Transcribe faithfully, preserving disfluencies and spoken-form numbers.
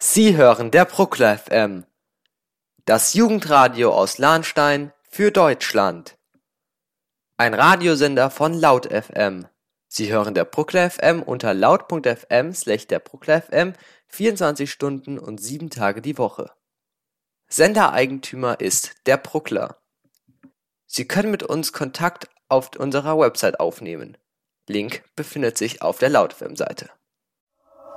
Sie hören der Bruckler F M, das Jugendradio aus Lahnstein für Deutschland. Ein Radiosender von Laut F M. Sie hören der Bruckler F M unter laut.fm slash der Bruckler F M vierundzwanzig Stunden und sieben Tage die Woche. Sendereigentümer ist der Bruckler. Sie können mit uns Kontakt auf unserer Website aufnehmen. Link befindet sich auf der Laut F M Seite.